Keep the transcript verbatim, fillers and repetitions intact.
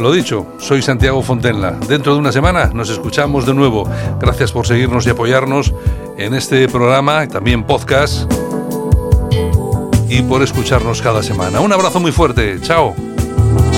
Lo dicho, soy Santiago Fontenla. Dentro de una semana nos escuchamos de nuevo. Gracias por seguirnos y apoyarnos en este programa y también podcast y por escucharnos cada semana. Un abrazo muy fuerte. Chao.